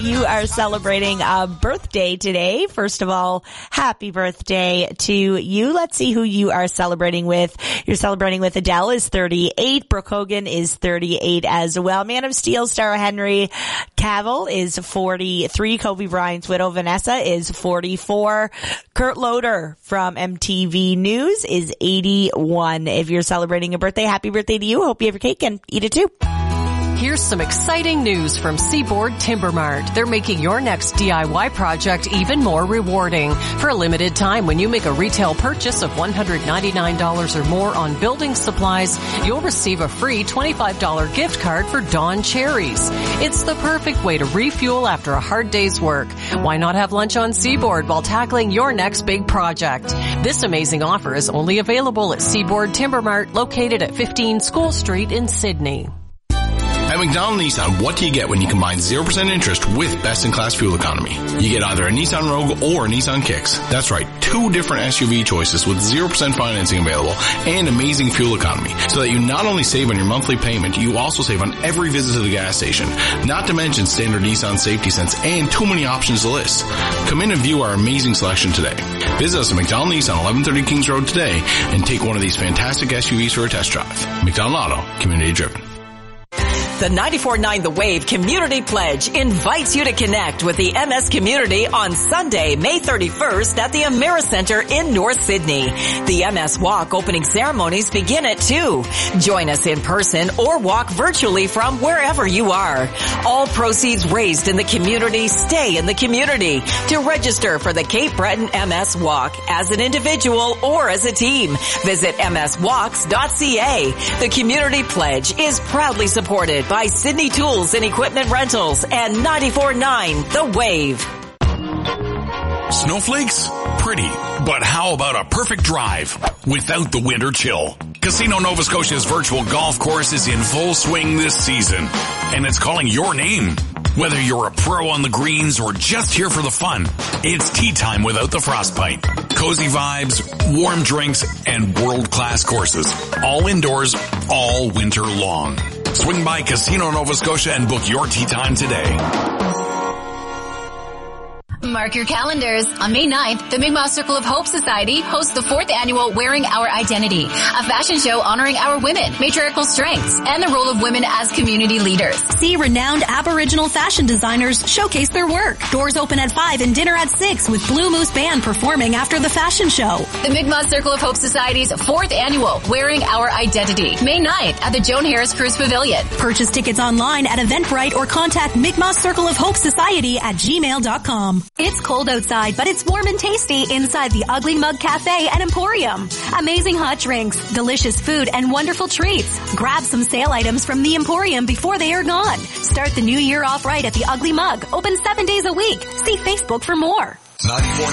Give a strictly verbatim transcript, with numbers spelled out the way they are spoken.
you are celebrating a birthday today. First of all, happy birthday to you. Let's see who you are celebrating with. You're celebrating with Adele is thirty-eight. Brooke Hogan is thirty-eight as well. Man of Steel star Henry Cavill is forty-three. Kobe Bryant's widow Vanessa is forty-four. Kurt Loder from M T V News is eighty-one. If you're celebrating a birthday, happy birthday to you. Hope you have your cake and eat it too. Here's some exciting news from Seaboard Timber Mart. They're making your next D I Y project even more rewarding. For a limited time, when you make a retail purchase of one hundred ninety-nine dollars or more on building supplies, you'll receive a free twenty-five dollars gift card for Dawn Cherries. It's the perfect way to refuel after a hard day's work. Why not have lunch on Seaboard while tackling your next big project? This amazing offer is only available at Seaboard Timber Mart, located at fifteen School Street in Sydney. At McDonald Nissan, what do you get when you combine zero percent interest with best-in-class fuel economy? You get either a Nissan Rogue or a Nissan Kicks. That's right, two different S U V choices with zero percent financing available and amazing fuel economy, so that you not only save on your monthly payment, you also save on every visit to the gas station. Not to mention standard Nissan safety sense and too many options to list. Come in and view our amazing selection today. Visit us at McDonald Nissan, eleven thirty Kings Road today, and take one of these fantastic S U Vs for a test drive. McDonald Auto, community driven. The ninety-four point nine The Wave Community Pledge invites you to connect with the M S community on Sunday, May thirty-first at the AmeriCentre in North Sydney. The M S Walk opening ceremonies begin at two. Join us in person or walk virtually from wherever you are. All proceeds raised in the community stay in the community. To register for the Cape Breton M S Walk as an individual or as a team, visit m s walks dot c a. The Community Pledge is proudly supported by Sydney Tools and Equipment Rentals and ninety-four point nine The Wave. Snowflakes? Pretty. But how about a perfect drive without the winter chill? Casino Nova Scotia's virtual golf course is in full swing this season, and it's calling your name. Whether you're a pro on the greens or just here for the fun, it's tea time without the frostbite. Cozy vibes, warm drinks, and world-class courses. All indoors, all winter long. Swing by Casino Nova Scotia and book your tea time today. Mark your calendars. On May ninth, the Mi'kmaq Circle of Hope Society hosts the fourth annual Wearing Our Identity, a fashion show honoring our women, matriarchal strengths, and the role of women as community leaders. See renowned Aboriginal fashion designers showcase their work. Doors open at five and dinner at six with Blue Moose Band performing after the fashion show. The Mi'kmaq Circle of Hope Society's fourth annual Wearing Our Identity, May ninth at the Joan Harris Cruise Pavilion. Purchase tickets online at Eventbrite or contact Mi'kmaq Circle of Hope Society at gmail dot com. It's cold outside, but it's warm and tasty inside the Ugly Mug Cafe and Emporium. Amazing hot drinks, delicious food, and wonderful treats. Grab some sale items from the Emporium before they are gone. Start the new year off right at the Ugly Mug. Open seven days a week. See Facebook for more. ninety-four point